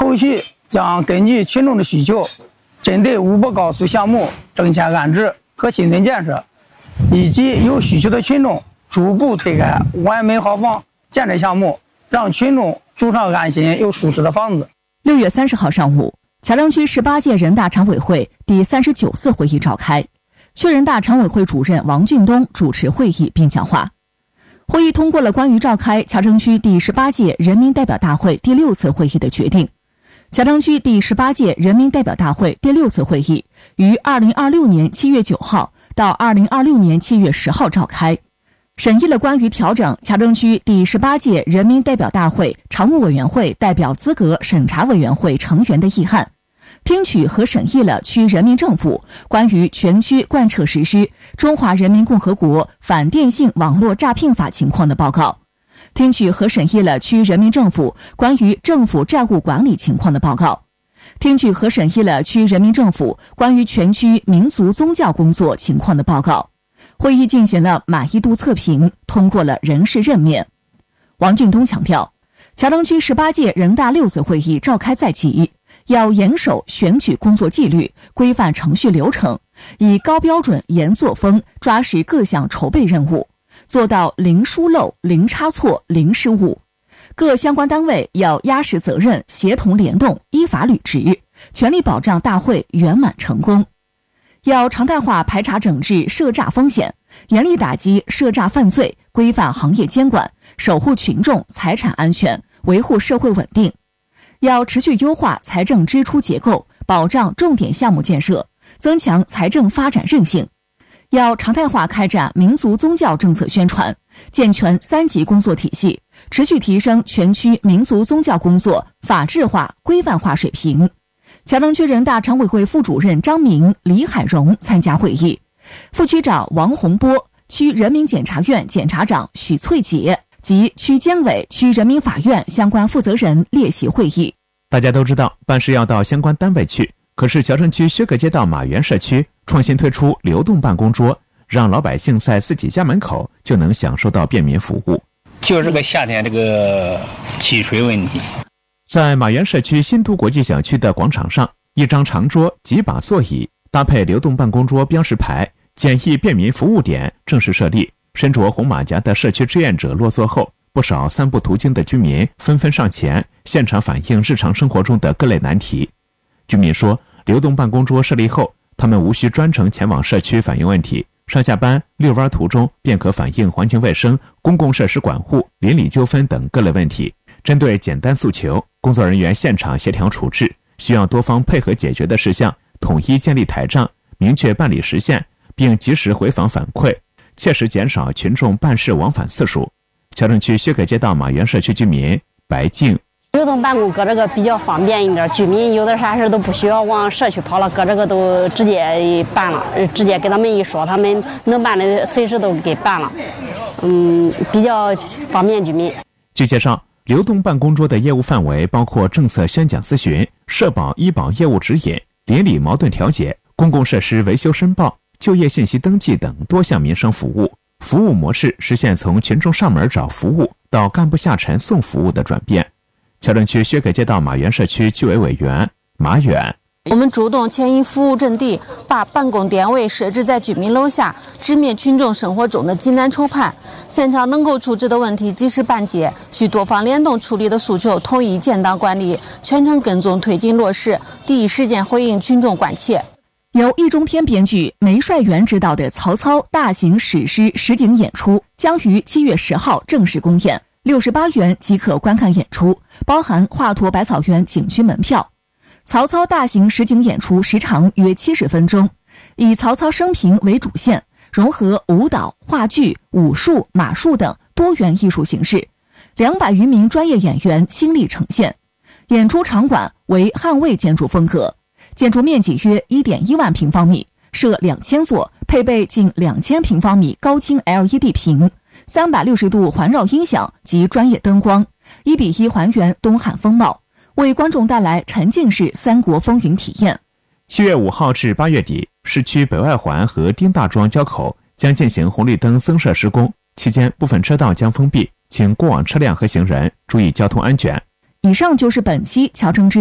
后续将根据群众的需求，针对5部高速项目增迁安置和新村建设，以及有需求的群众逐步推开完美好房建设项目，让群众住上安心又舒适的房子。 6月30号上午，桥城区18届人大常委会第39次会议召开，区人大常委会主任王俊东主持会议并讲话。会议通过了关于召开桥城区第18届人民代表大会第6次会议的决定。桥城区第18届人民代表大会第6次会议于2026年7月9号到2026年7月10号召开，审议了关于调整桥城区第18届人民代表大会常务委员会代表资格审查委员会成员的议案，听取和审议了区人民政府关于全区贯彻实施《中华人民共和国反电信网络诈骗法》情况的报告，听取和审议了区人民政府关于政府债务管理情况的报告，听取和审议了区人民政府关于全区民族宗教工作情况的报告。会议进行了满意度测评，通过了人事任免。王俊东强调，桥城区18届人大6次会议召开在即，要严守选举工作纪律，规范程序流程，以高标准严作风抓实各项筹备任务，做到零疏漏、零差错、零失误。各相关单位要压实责任，协同联动，依法履职，全力保障大会圆满成功。要常态化排查整治涉诈风险，严厉打击涉诈犯罪，规范行业监管，守护群众财产安全，维护社会稳定。要持续优化财政支出结构，保障重点项目建设，增强财政发展韧性。要常态化开展民族宗教政策宣传，健全3级工作体系，持续提升全区民族宗教工作法治化、规范化水平。桥城区人大常委会副主任张明、李海荣参加会议，副区长王洪波、区人民检察院检察长许翠杰及区监委、区人民法院相关负责人列席会议。 大家都知道，办事要到相关单位去，可是桥城区薛葛街道马园社区创新推出流动办公桌，让老百姓在自己家门口就能享受到便民服务。 就是这个夏天这个积水问题。 在马园社区新都国际小区的广场上，一张长桌、几把座椅，搭配流动办公桌标识牌，简易便民服务点正式设立。身着红马甲的社区志愿者落座后，不少3步途经的居民纷纷上前，现场反映日常生活中的各类难题。居民说，流动办公桌设立后，他们无需专程前往社区反映问题，上下班、遛弯途中便可反映环境卫生、公共设施管护、邻里纠纷等各类问题。针对简单诉求，工作人员现场协调处置，需要多方配合解决的事项，统一建立台账，明确办理时限，并及时回访反馈，切实减少群众办事往返次数。桥城区薛葛街道马园社区居民白静， 流动办公搁这个比较方便一点，居民有的啥事都不需要往社区跑了，搁这个都直接办了，直接给他们一说，他们能办的随时都给办了，比较方便居民。 据介绍，流动办公桌的业务范围包括政策宣讲咨询、社保医保业务指引、邻里矛盾调解、公共设施维修申报、就业信息登记等多项民生服务。服务模式实现从群众上门找服务到干部下沉送服务的转变。桥城区薛葛街道马园社区居委委员马远， 我们主动迁移服务阵地，把办公点位设置在居民楼下，直面群众生活中的急难愁盼。现场能够处置的问题及时办结，需多方联动处理的诉求统一建档管理，全程跟踪推进落实，第一时间回应群众关切。 由易中天编剧、梅帅元执导的曹操大型史诗实景演出将于7月10号正式公演，68元即可观看演出，包含华佗百草园景区门票。曹操大型实景演出时长约70分钟，以曹操生平为主线，融合舞蹈、话剧、武术、马术等多元艺术形式，200余名专业演员倾力呈现。演出场馆为汉魏建筑风格，建筑面积约 1.1万平方米，设2000座，配备近2000平方米高清 LED 屏，360度环绕音响及专业灯光，1:1还原东汉风貌，为观众带来沉浸式三国风云体验。 7月5号至8月底，市区北外环和丁大庄交口将进行红绿灯增设施工，期间部分车道将封闭，请过往车辆和行人注意交通安全。 以上就是本期桥城之